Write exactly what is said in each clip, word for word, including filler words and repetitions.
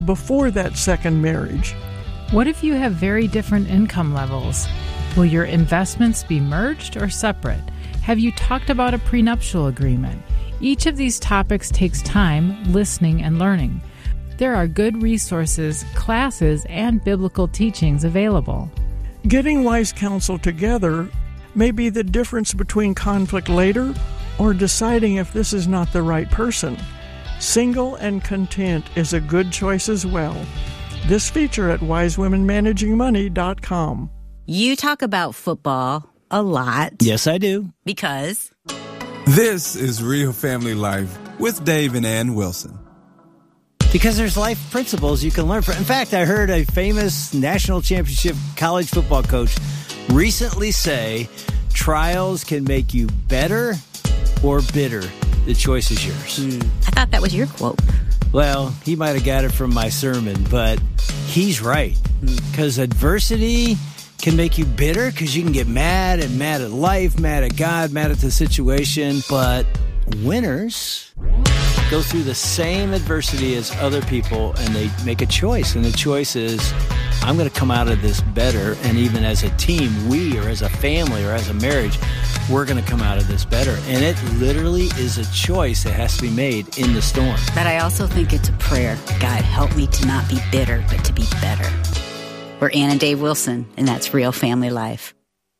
before that second marriage. What if you have very different income levels? Will your investments be merged or separate? Have you talked about a prenuptial agreement? Each of these topics takes time, listening, and learning. There are good resources, classes, and biblical teachings available. Getting wise counsel together may be the difference between conflict later or deciding if this is not the right person. Single and content is a good choice as well. This feature at wise women managing money dot com. You talk about football a lot. Yes, I do. Because? This is Real Family Life with Dave and Ann Wilson. Because there's life principles you can learn from. In fact, I heard a famous national championship college football coach recently say, trials can make you better or bitter. The choice is yours. Mm, I thought that was your quote. Well, he might have got it from my sermon, but he's right. Because mm. adversity can make you bitter because you can get mad and mad at life, mad at God, mad at the situation. But winners go through the same adversity as other people, and they make a choice. And the choice is, I'm going to come out of this better. And even as a team, we, or as a family, or as a marriage, we're going to come out of this better. And it literally is a choice that has to be made in the storm. But I also think it's a prayer. God, help me to not be bitter, but to be better. We're Ann and Dave Wilson, and that's Real Family Life.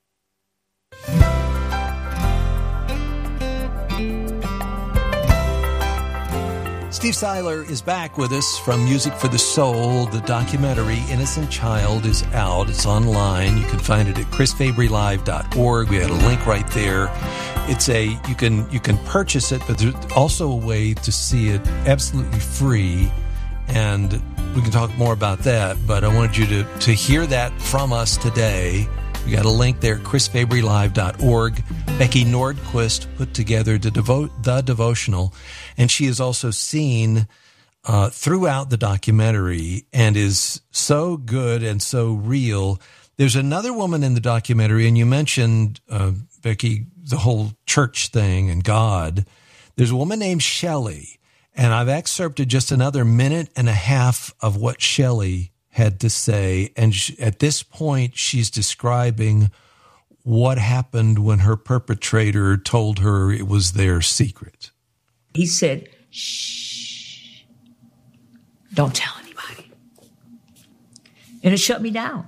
Steve Seiler is back with us from Music for the Soul. The documentary Innocent Child is out. It's online. You can find it at chris fabry live dot org. We had a link right there. It's a you can you can purchase it, but there's also a way to see it absolutely free. And we can talk more about that, but I wanted you to, to hear that from us today. We got a link there at chris fabry live dot org. Becky Nordquist put together the, devo- the devotional, and she is also seen uh, throughout the documentary and is so good and so real. There's another woman in the documentary, and you mentioned, uh, Becky, the whole church thing and God. There's a woman named Shelley, and I've excerpted just another minute and a half of what Shelley had to say. And she, at this point, she's describing what happened when her perpetrator told her it was their secret. He said, shh, don't tell anybody. And it shut me down.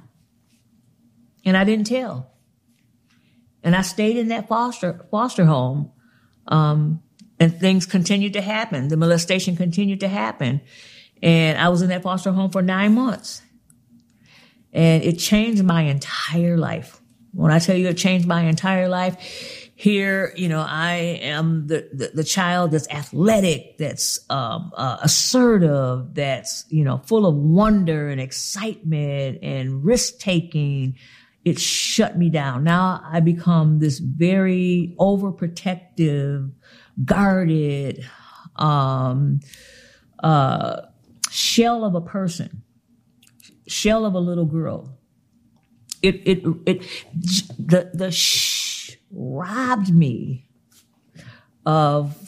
And I didn't tell. And I stayed in that foster foster home, um, and things continued to happen. The molestation continued to happen. And I was in that foster home for nine months. And it changed my entire life. When I tell you it changed my entire life, here, you know, I am the, the, the child that's athletic, that's um, uh, assertive, that's, you know, full of wonder and excitement and risk-taking. It shut me down. Now I become this very overprotective, guarded, um, uh, shell of a person, shell of a little girl. It, it, it, the, the shh robbed me of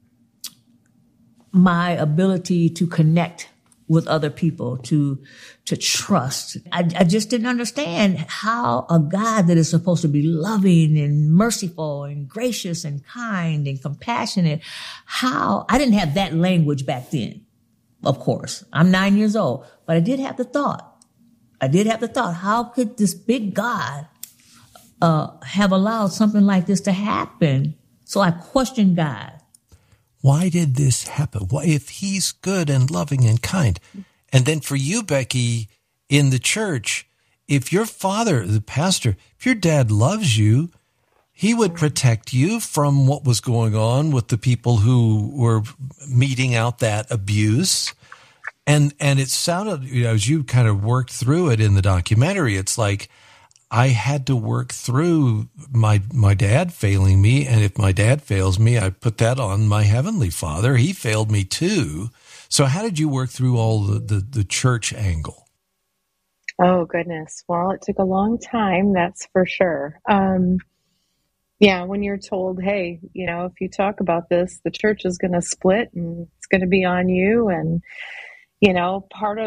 my ability to connect with other people, to, to trust. I, I just didn't understand how a God that is supposed to be loving and merciful and gracious and kind and compassionate, how I didn't have that language back then. Of course, I'm nine years old, but I did have the thought. I did have the thought, how could this big God uh, have allowed something like this to happen? So I questioned God. Why did this happen? Why, if he's good and loving and kind? And then for you, Becky, in the church, if your father, the pastor, if your dad loves you, he would protect you from what was going on with the people who were meting out that abuse. And and it sounded, you know, as you kind of worked through it in the documentary, it's like I had to work through my my dad failing me. And if my dad fails me, I put that on my Heavenly Father. He failed me too. So how did you work through all the, the, the church angle? Oh, goodness. Well, it took a long time, that's for sure. Um, yeah, when you're told, hey, you know, if you talk about this, the church is going to split and it's going to be on you. And you know, part of